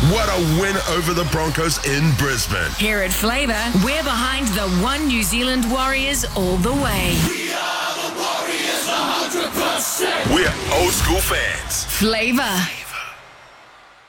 What a win over the Broncos in Brisbane. Here at Flavour, we're behind the One New Zealand Warriors all the way. We are the Warriors 100%. We're old school fans. Flavour.